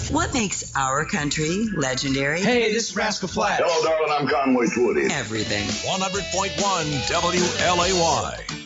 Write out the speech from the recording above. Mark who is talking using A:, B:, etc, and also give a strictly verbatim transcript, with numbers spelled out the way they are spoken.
A: What makes our country legendary?
B: Hey, this is Rascal Flatts.
C: Hello, darling. I'm Conway Twitty.
A: Everything.
D: one hundred point one W L A Y.